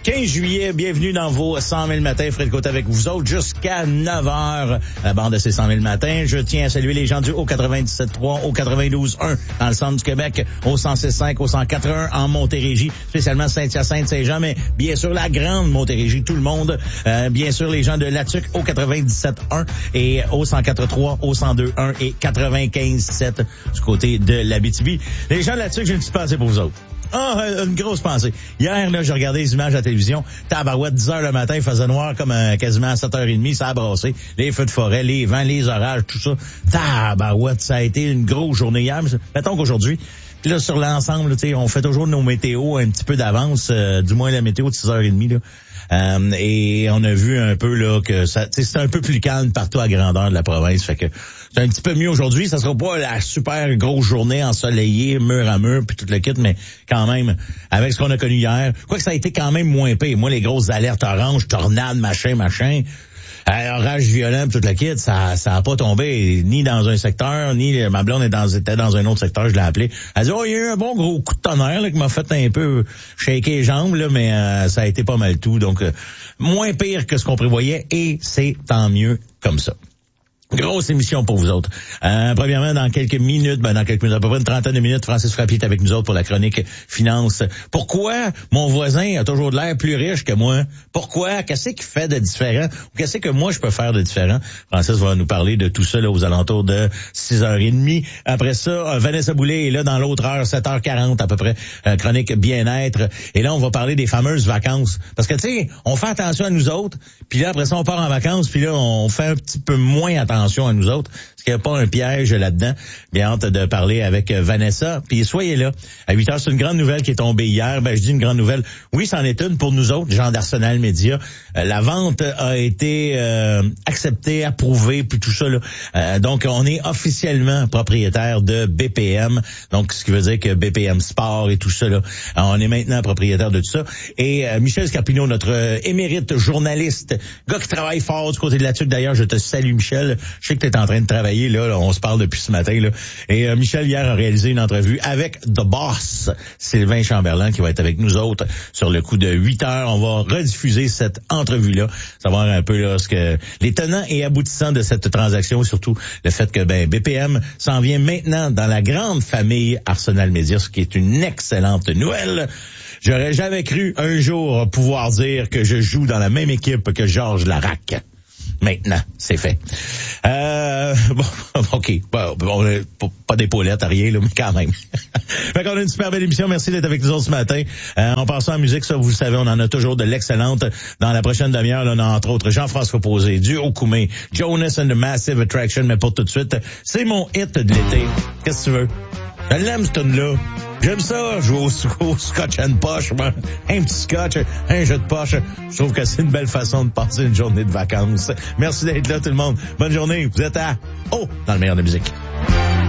15 juillet, bienvenue dans vos 100 000 matins. Fred Côte avec vous autres jusqu'à 9 heures. La bande de ces 100 000 matins. Je tiens à saluer les gens du au 97.3, au 92.1 dans le centre du Québec, au 106.5, au 104.1 en Montérégie, spécialement Saint-Hyacinthe, Saint-Jean, mais bien sûr la grande Montérégie, tout le monde. Bien sûr les gens de Latuc au 97.1 et au 104.3, au 102.1 et 95.7 du côté de l'Abitibi. Les gens de Latuc, j'ai une petite pensée pour vous autres. Une grosse pensée. Hier, là, j'ai regardé les images à la télévision. Tabarouette, 10 heures le matin, il faisait noir comme quasiment à 7h30, ça a brassé. Les feux de forêt, les vents, les orages, tout ça. Tabarouette, ça a été une grosse journée hier. Mettons qu'aujourd'hui, puis là, sur l'ensemble, on fait toujours nos météos un petit peu d'avance, du moins la météo de 6h30, là. Et on a vu un peu là que ça, c'est un peu plus calme partout à grandeur de la province. Fait que c'est un petit peu mieux aujourd'hui. Ça sera pas la super grosse journée ensoleillée, mur à mur, puis tout le kit, mais quand même, avec ce qu'on a connu hier, quoique ça a été quand même moins pire. Moi, les grosses alertes orange, tornades, machin, orage violent, toute la kit, ça a pas tombé ni dans un secteur, ni ma blonde était dans un autre secteur, je l'ai appelé. Elle dit, il y a eu un bon gros coup de tonnerre là, qui m'a fait un peu shaker les jambes, là, mais ça a été pas mal tout. Donc, moins pire que ce qu'on prévoyait, et c'est tant mieux comme ça. Grosse émission pour vous autres. Premièrement, dans quelques minutes, à peu près une trentaine de minutes, Francis Frappier est avec nous autres pour la chronique finance. Pourquoi mon voisin a toujours de l'air plus riche que moi? Pourquoi? Qu'est-ce qu'il fait de différent? Ou qu'est-ce que moi je peux faire de différent? Francis va nous parler de tout ça là, aux alentours de 6h30. Après ça, Vanessa Boulay est là dans l'autre heure, 7h40 à peu près, chronique bien-être. Et là, on va parler des fameuses vacances. Parce que tu sais, on fait attention à nous autres, puis là, après ça, on part en vacances, puis là, on fait un petit peu moins attention à nous autres. Est-ce qu'il n'y a pas un piège là-dedans? Bien hâte de parler avec Vanessa. Puis soyez là. À 8h, c'est une grande nouvelle qui est tombée hier. Je dis une grande nouvelle. Oui, c'en est une pour nous autres, gens d'Arsenal Média. La vente a été acceptée, approuvée, puis tout ça. Là. Donc, on est officiellement propriétaire de BPM. Donc, ce qui veut dire que BPM Sport et tout ça, là, on est maintenant propriétaire de tout ça. Et Michel Scarpino, notre émérite journaliste, gars qui travaille fort du côté de la TUC. D'ailleurs, je te salue, Michel. Je sais que tu es en train de travailler, là, on se parle depuis ce matin. Là. Et Michel, hier, a réalisé une entrevue avec The Boss, Sylvain Chamberlain, qui va être avec nous autres sur le coup de 8h. On va rediffuser cette entrevue-là, savoir un peu là, les tenants et aboutissants de cette transaction, surtout le fait que BPM s'en vient maintenant dans la grande famille Arsenal Média, ce qui est une excellente nouvelle. J'aurais jamais cru un jour pouvoir dire que je joue dans la même équipe que Georges Larac. Maintenant, c'est fait. OK. Pas d'épaulettes, rien, là, mais quand même. Fait qu'on a une super belle émission. Merci d'être avec nous autres ce matin. En passant en musique, ça, vous le savez, on en a toujours de l'excellente. Dans la prochaine demi-heure, là, on a entre autres Jean-François Posé, Duo Koumé, Jonas and the Massive Attraction, mais pour tout de suite, c'est mon hit de l'été. Qu'est-ce que tu veux? Je l'aime, ce tune-là. J'aime ça, jouer au scotch and poche, un petit scotch, un jeu de poche. Je trouve que c'est une belle façon de passer une journée de vacances. Merci d'être là, tout le monde. Bonne journée. Vous êtes dans le meilleur de la musique.